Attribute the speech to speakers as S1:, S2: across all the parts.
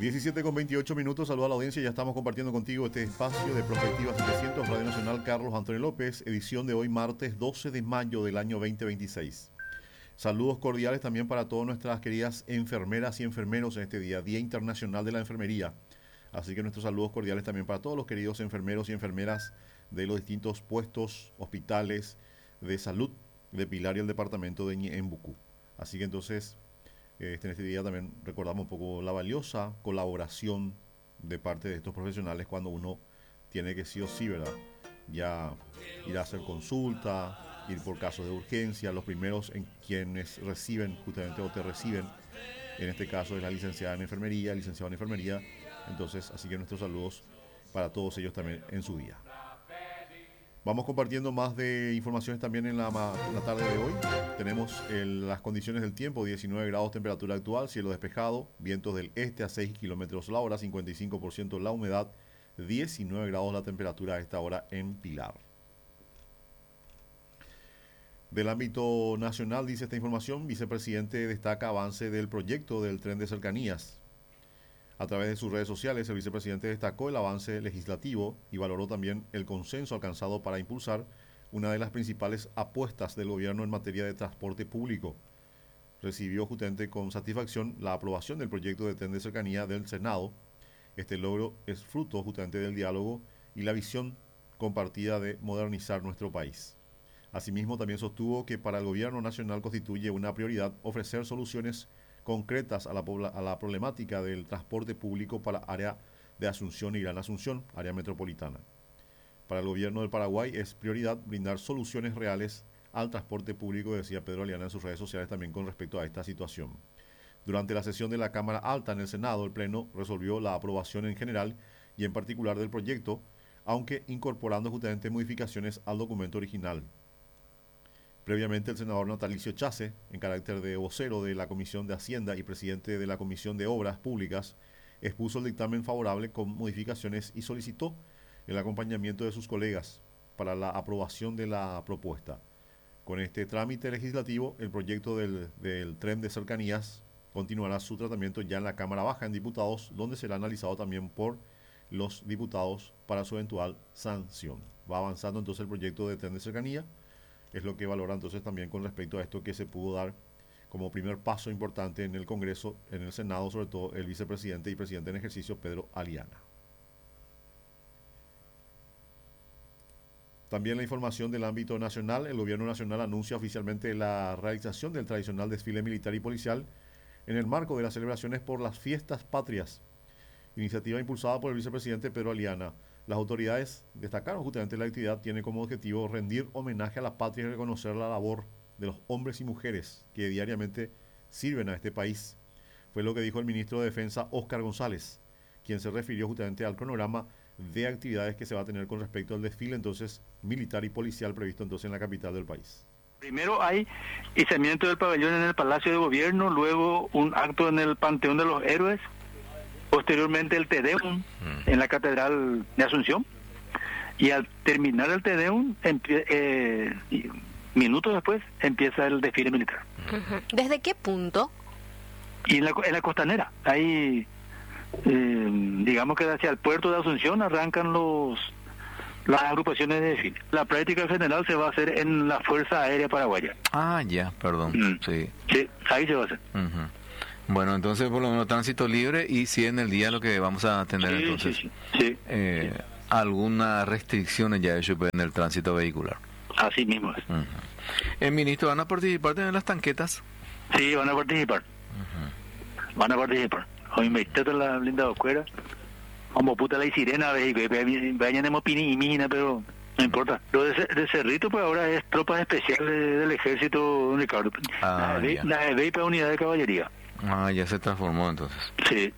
S1: 17:28. Saluda a la audiencia. Ya estamos compartiendo contigo este espacio de Prospectiva 700, Radio Nacional Carlos Antonio López, edición de hoy martes 12 de mayo del año 2026. Saludos cordiales también para todas nuestras queridas enfermeras y enfermeros en este día, Día Internacional de la Enfermería. Así que nuestros saludos cordiales también para todos los queridos enfermeros y enfermeras de los distintos puestos, hospitales de salud de Pilar y el departamento de Ñeembucú. Así que entonces, en este día también recordamos un poco la valiosa colaboración de parte de estos profesionales cuando uno tiene que sí o sí, ¿verdad? Ya ir a hacer consulta, ir por casos de urgencia, los primeros en quienes reciben justamente o te reciben, en este caso es la licenciada en enfermería, licenciado en enfermería. Entonces, así que nuestros saludos para todos ellos también en su día. Vamos compartiendo más de informaciones también en la tarde de hoy. Tenemos las condiciones del tiempo: 19 grados temperatura actual, cielo despejado, vientos del este a 6 kilómetros la hora, 55% la humedad, 19 grados la temperatura a esta hora en Pilar. Del ámbito nacional, dice esta información, vicepresidente destaca avance del proyecto del tren de cercanías. A través de sus redes sociales, el vicepresidente destacó el avance legislativo y valoró también el consenso alcanzado para impulsar una de las principales apuestas del gobierno en materia de transporte público. Recibió justamente con satisfacción la aprobación del proyecto de tren de cercanía del Senado. Este logro es fruto justamente del diálogo y la visión compartida de modernizar nuestro país. Asimismo, también sostuvo que para el gobierno nacional constituye una prioridad ofrecer soluciones concretas a la problemática del transporte público para área de Asunción y Gran Asunción, área metropolitana. Para el gobierno del Paraguay es prioridad brindar soluciones reales al transporte público, decía Pedro Aliana en sus redes sociales también con respecto a esta situación. Durante la sesión de la Cámara Alta en el Senado, el Pleno resolvió la aprobación en general y en particular del proyecto, aunque incorporando justamente modificaciones al documento original. Previamente, el senador Natalicio Chase, en carácter de vocero de la Comisión de Hacienda y presidente de la Comisión de Obras Públicas, expuso el dictamen favorable con modificaciones y solicitó el acompañamiento de sus colegas para la aprobación de la propuesta. Con este trámite legislativo, el proyecto del tren de cercanías continuará su tratamiento ya en la Cámara Baja en Diputados, donde será analizado también por los diputados para su eventual sanción. Va avanzando entonces el proyecto de tren de cercanía. Es lo que valora entonces también con respecto a esto que se pudo dar como primer paso importante en el Congreso, en el Senado, sobre todo el vicepresidente y presidente en ejercicio, Pedro Aliana. También la información del ámbito nacional: el gobierno nacional anuncia oficialmente la realización del tradicional desfile militar y policial en el marco de las celebraciones por las fiestas patrias. Iniciativa impulsada por el vicepresidente Pedro Aliana. Las autoridades destacaron justamente la actividad tiene como objetivo rendir homenaje a la patria y reconocer la labor de los hombres y mujeres que diariamente sirven a este país. Fue lo que dijo el ministro de Defensa, Óscar González, quien se refirió justamente al cronograma de actividades que se va a tener con respecto al desfile entonces militar y policial previsto entonces en la capital del país.
S2: Primero hay izamiento del pabellón en el Palacio de Gobierno, luego un acto en el Panteón de los Héroes, posteriormente el Te Deum en la Catedral de Asunción, y al terminar el Te Deum, minutos después, empieza el desfile militar.
S3: ¿Desde qué punto?
S2: Y en la costanera, ahí, digamos que hacia el puerto de Asunción arrancan las agrupaciones de desfile. La práctica general se va a hacer en la Fuerza Aérea Paraguaya.
S4: Ah, ya, perdón. Sí,
S2: ahí se va a hacer.
S4: Bueno, entonces por lo menos tránsito libre, y si en el día lo que vamos a tener entonces algunas restricciones ya hecho en el tránsito vehicular.
S2: Así mismo es.
S4: ¿El ministro van a participar en las tanquetas?
S2: Sí, van a participar. Van a participar. Hoy me está la blinda oscura. Como puta la sirena, vayan en opini y mina, pero no importa. Lo de Cerrito, pues ahora es tropas especiales del ejército, don Ricardo. La EBEI para unidad de caballería.
S4: Ah, ya se transformó entonces.
S2: Sí.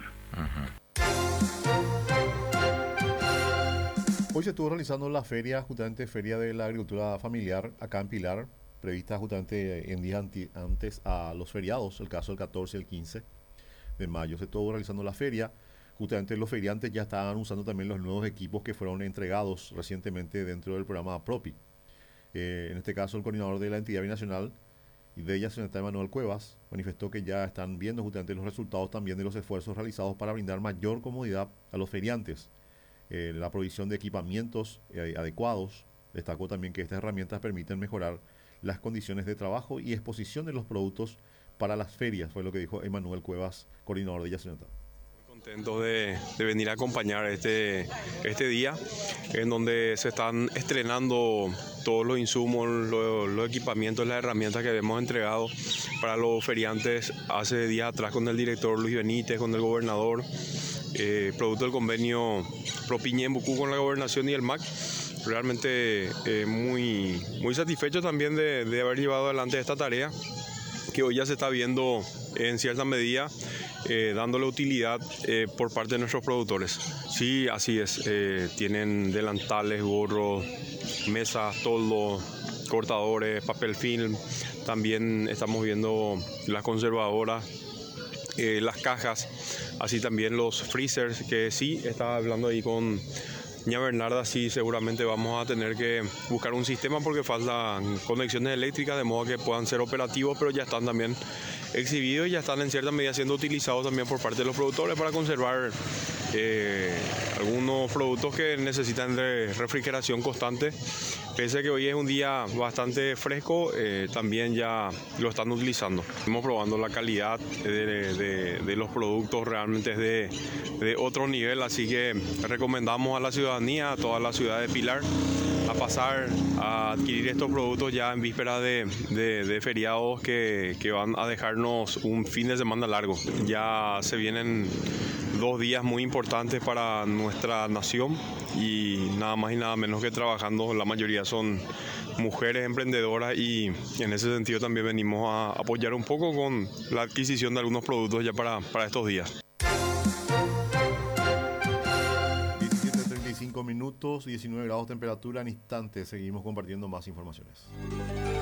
S1: Hoy se estuvo realizando la feria, justamente Feria de la Agricultura Familiar, acá en Pilar, prevista justamente en días antes a los feriados, el caso del 14 y el 15 de mayo. Se estuvo realizando la feria, justamente los feriantes ya estaban usando también los nuevos equipos que fueron entregados recientemente dentro del programa PROPI. En este caso, el coordinador de la entidad binacional, y de Yacyretá, Emanuel Cuevas, manifestó que ya están viendo justamente los resultados también de los esfuerzos realizados para brindar mayor comodidad a los feriantes. La provisión de equipamientos adecuados. Destacó también que estas herramientas permiten mejorar las condiciones de trabajo y exposición de los productos para las ferias, fue lo que dijo Emanuel Cuevas, coordinador de Yacyretá.
S5: Contentos de venir a acompañar este día en donde se están estrenando todos los insumos, los equipamientos, las herramientas que hemos entregado para los feriantes hace días atrás con el director Luis Benítez, con el gobernador, producto del convenio Propiñén-Bucú con la gobernación y el MAC. Realmente muy satisfecho también de haber llevado adelante esta tarea que hoy ya se está viendo en cierta medida dándole utilidad por parte de nuestros productores. Sí, así es, tienen delantales, gorros, mesas, toldos, cortadores, papel film, también estamos viendo las conservadoras, las cajas, así también los freezers, que sí, estaba hablando ahí con Ña Bernarda, sí, seguramente vamos a tener que buscar un sistema porque faltan conexiones eléctricas de modo que puedan ser operativos, pero ya están también exhibidos y ya están en cierta medida siendo utilizados también por parte de los productores para conservar algunos productos que necesitan de refrigeración constante. Pese a que hoy es un día bastante fresco, también ya lo están utilizando. Estamos probando la calidad de los productos, realmente es de otro nivel, así que recomendamos a la ciudadanía, a toda la ciudad de Pilar, a pasar a adquirir estos productos ya en vísperas de feriados que van a dejarnos un fin de semana largo. Ya se vienen 2 días muy importantes para nuestra nación y nada más y nada menos que trabajando, la mayoría son mujeres emprendedoras y en ese sentido también venimos a apoyar un poco con la adquisición de algunos productos ya para estos días.
S1: 17:35 minutos, 19 grados temperatura. En instantes seguimos compartiendo más informaciones.